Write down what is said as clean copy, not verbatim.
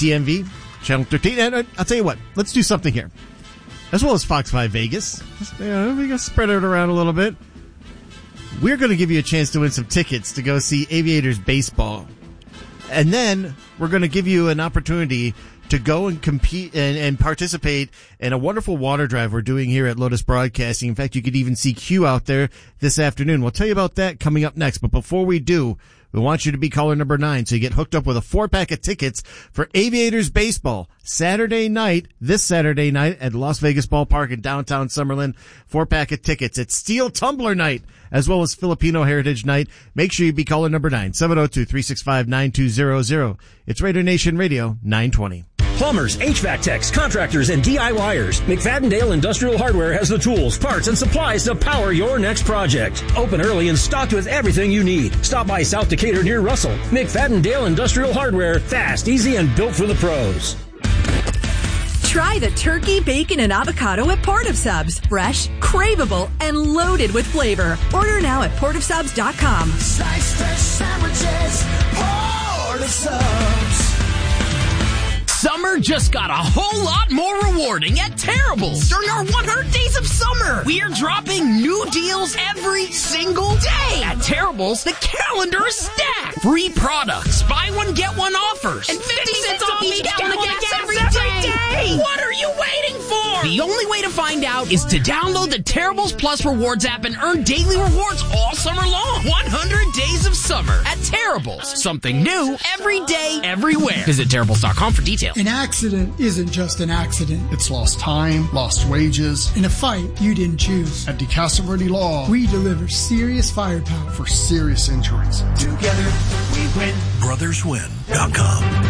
KTMV, Channel 13. And I'll tell you what, let's do something here. As well as Fox 5 Vegas. We can spread it around a little bit. We're going to give you a chance to win some tickets to go see Aviators baseball. And then we're going to give you an opportunity to go and compete and participate in a wonderful water drive we're doing here at Lotus Broadcasting. In fact, you could even see Q out there this afternoon. We'll tell you about that coming up next. But before we do, we want you to be caller number 9 so you get hooked up with a 4-pack of tickets for Aviators baseball this Saturday night at Las Vegas Ballpark in downtown Summerlin. 4-pack of tickets. It's Steel Tumbler night as well as Filipino Heritage Night. Make sure you be caller number 9, 702-365-9200. It's Raider Nation Radio 920. Plumbers, HVAC techs, contractors, and DIYers. McFadden-Dale Industrial Hardware has the tools, parts, and supplies to power your next project. Open early and stocked with everything you need. Stop by South Decatur near Russell. McFadden-Dale Industrial Hardware. Fast, easy, and built for the pros. Try the turkey, bacon, and avocado at Port of Subs. Fresh, craveable, and loaded with flavor. Order now at portofsubs.com. Slice fresh sandwiches, Port of Subs. Summer just got a whole lot more rewarding at Terrible's during our 100 Days of Summer. We are dropping new deals every single day. At Terrible's, the calendar is stacked. Free products, buy one, get one offers, and 50 cents off each gallon of gas every day. What are you waiting for? The only way to find out is to download the Terrible's Plus Rewards app and earn daily rewards all summer long. 100 Days of Summer at Terrible's. Something new every day, everywhere. Visit Terrible's.com for details. An accident isn't just an accident. It's lost time, lost wages. In a fight you didn't choose. At DeCastro Law, we deliver serious firepower for serious injuries. Together we win. BrothersWin.com.